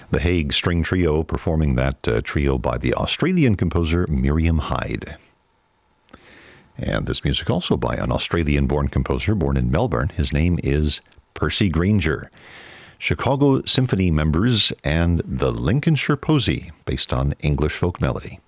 The Hague String Trio, performing that trio by the Australian composer Miriam Hyde. And this music also by an Australian-born composer born in Melbourne. His name is Percy Grainger. Chicago Symphony members and the Lincolnshire Posy, based on English folk melody.